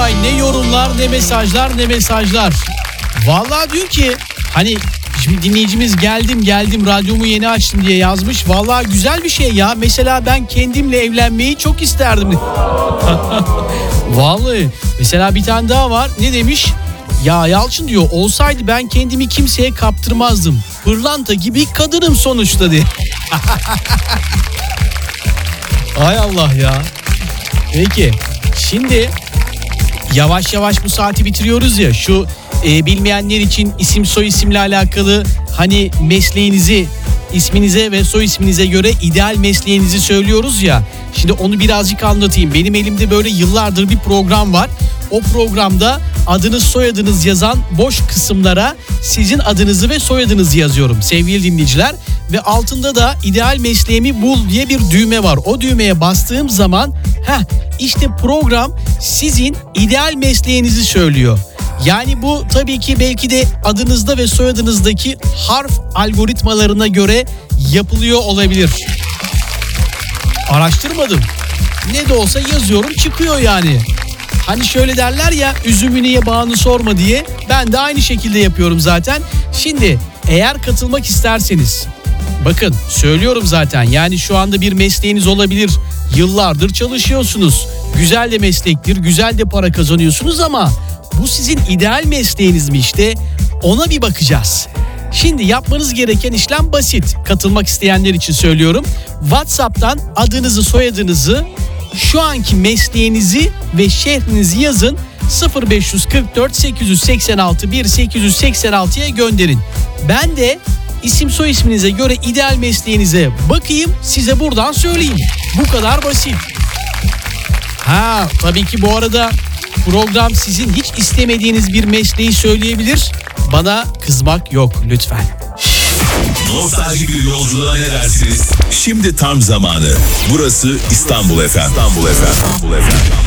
vay, ne yorumlar, ne mesajlar, ne mesajlar. Vallahi diyor ki hani şimdi dinleyicimiz geldim radyomu yeni açtım diye yazmış. Vallahi güzel bir şey ya. Mesela ben kendimle evlenmeyi çok isterdim. Vallahi mesela bir tane daha var. Ne demiş? Ya Yalçın diyor, olsaydı ben kendimi kimseye kaptırmazdım. Pırlanta gibi kadınım sonuçta diye. Hay Allah ya. Peki şimdi yavaş yavaş bu saati bitiriyoruz ya. Şu bilmeyenler için isim soy isimle alakalı hani mesleğinizi, isminize ve soy isminize göre ideal mesleğinizi söylüyoruz ya. Şimdi onu birazcık anlatayım. Benim elimde böyle yıllardır bir program var. O programda adınız soyadınız yazan boş kısımlara sizin adınızı ve soyadınızı yazıyorum sevgili dinleyiciler. Ve altında da ideal mesleğimi bul diye bir düğme var. O düğmeye bastığım zaman işte program sizin ideal mesleğinizi söylüyor. Yani bu tabii ki belki de adınızda ve soyadınızdaki harf algoritmalarına göre yapılıyor olabilir. Araştırmadım. Ne de olsa yazıyorum, çıkıyor yani. Hani şöyle derler ya, üzümü niye bağını sorma diye. Ben de aynı şekilde yapıyorum zaten. Şimdi eğer katılmak isterseniz, bakın söylüyorum zaten, yani şu anda bir mesleğiniz olabilir. Yıllardır çalışıyorsunuz. Güzel de meslektir, güzel de para kazanıyorsunuz ama bu sizin ideal mesleğiniz mi işte? Ona bir bakacağız. Şimdi yapmanız gereken işlem basit. Katılmak isteyenler için söylüyorum. WhatsApp'tan adınızı, soyadınızı, şu anki mesleğinizi ve şehrinizi yazın. 0544 886 1886'ya gönderin. Ben de isim soy isminize göre ideal mesleğinize bakayım, size buradan söyleyeyim. Bu kadar basit. Tabii ki bu arada program sizin hiç istemediğiniz bir mesleği söyleyebilir. Bana kızmak yok lütfen. Nostaljik bir yolculuğa ne dersiniz? Şimdi tam zamanı. Burası İstanbul FM.